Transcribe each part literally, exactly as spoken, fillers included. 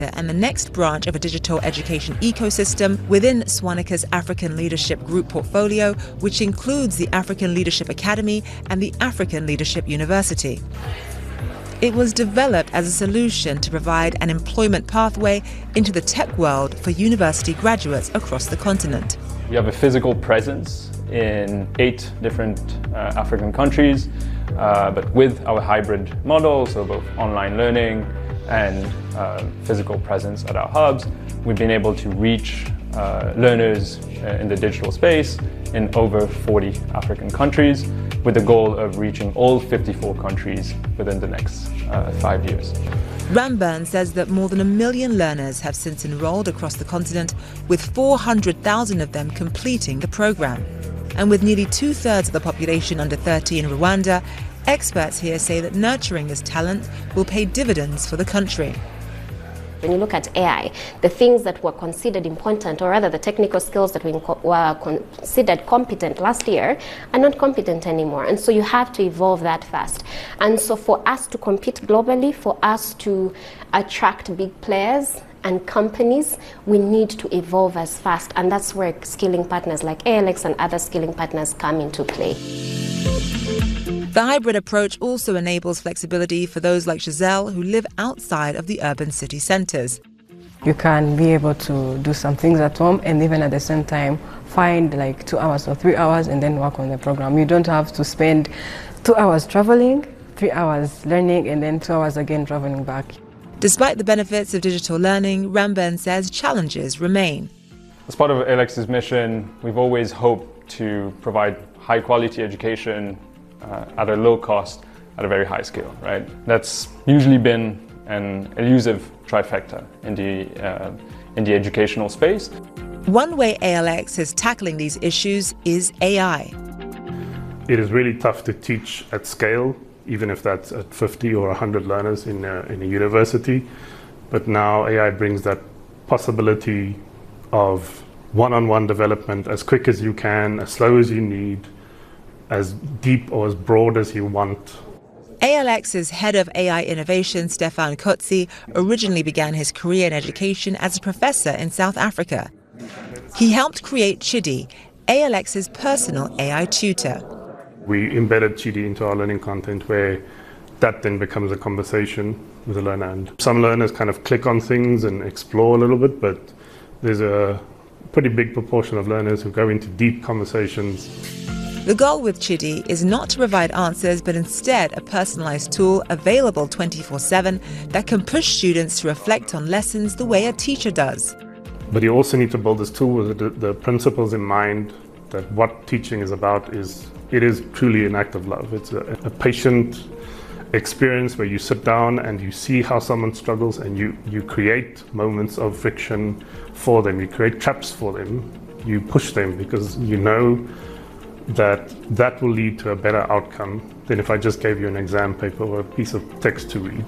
and the next branch of a digital education ecosystem within Swaneka's African Leadership Group portfolio, which includes the African Leadership Academy and the African Leadership University. It was developed as a solution to provide an employment pathway into the tech world for university graduates across the continent. We have a physical presence in eight different uh, African countries, uh, but with our hybrid model, so both online learning and uh, physical presence at our hubs, we've been able to reach uh, learners uh, in the digital space in over forty African countries, with the goal of reaching all fifty-four countries within the next uh, five years. Ramburn says that more than a million learners have since enrolled across the continent, with four hundred thousand of them completing the program. And with nearly two-thirds of the population under thirty in Rwanda, experts here say that nurturing this talent will pay dividends for the country. When you look at A I, the things that were considered important, or rather the technical skills that were considered competent last year, are not competent anymore. And so you have to evolve that fast. And so for us to compete globally, for us to attract big players and companies, we need to evolve as fast. And that's where skilling partners like A L X and other skilling partners come into play. The hybrid approach also enables flexibility for those like Giselle who live outside of the urban city centres. You can be able to do some things at home and even at the same time find like two hours or three hours and then work on the program. You don't have to spend two hours traveling, three hours learning and then two hours again traveling back. Despite the benefits of digital learning, Ramburn says challenges remain. As part of A L X's mission, we've always hoped to provide high quality education Uh, at a low cost, at a very high scale, right? That's usually been an elusive trifecta in the, uh, in the educational space. One way A L X is tackling these issues is A I. It is really tough to teach at scale, even if that's at fifty or one hundred learners in a, in a university. But now A I brings that possibility of one-on-one development as quick as you can, as slow as you need, as deep or as broad as you want. A L X's head of A I innovation, Stefan Kotze, originally began his career in education as a professor in South Africa. He helped create Chidi, A L X's personal A I tutor. We embedded Chidi into our learning content where that then becomes a conversation with the learner. And some learners kind of click on things and explore a little bit, but there's a pretty big proportion of learners who go into deep conversations. The goal with Chidi is not to provide answers, but instead a personalized tool available twenty-four seven that can push students to reflect on lessons the way a teacher does. But you also need to build this tool with the, the principles in mind, that what teaching is about is, it is truly an act of love. It's a, a patient experience where you sit down and you see how someone struggles and you, you create moments of friction for them. You create traps for them. You push them because you know that that will lead to a better outcome than if I just gave you an exam paper or a piece of text to read.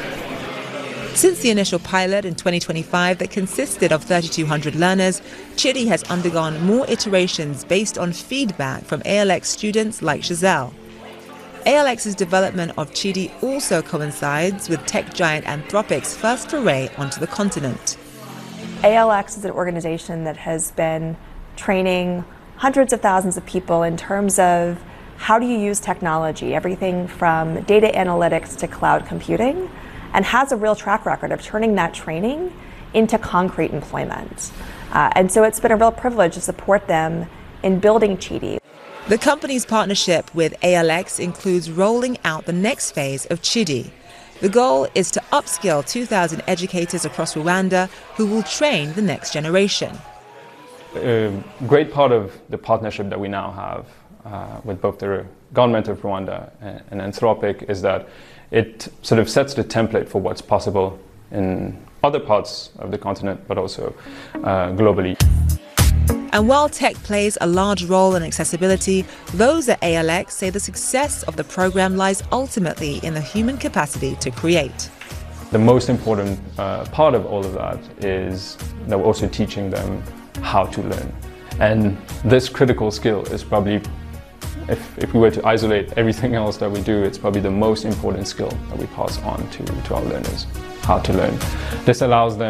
Since the initial pilot in twenty twenty-five that consisted of thirty-two hundred learners, Chidi has undergone more iterations based on feedback from A L X students like Giselle. A L X's development of Chidi also coincides with tech giant Anthropic's first foray onto the continent. A L X is an organization that has been training hundreds of thousands of people in terms of how do you use technology, everything from data analytics to cloud computing, and has a real track record of turning that training into concrete employment. Uh, and so it's been a real privilege to support them in building Chidi. The company's partnership with A L X includes rolling out the next phase of Chidi. The goal is to upskill two thousand educators across Rwanda who will train the next generation. A great part of the partnership that we now have uh, with both the government of Rwanda and, and Anthropic is that it sort of sets the template for what's possible in other parts of the continent, but also uh, globally. And while tech plays a large role in accessibility, those at A L X say the success of the program lies ultimately in the human capacity to create. The most important uh, part of all of that is that we're also teaching them how to learn. And this critical skill is probably, if, if we were to isolate everything else that we do, it's probably the most important skill that we pass on to, to our learners. how to learn. This allows them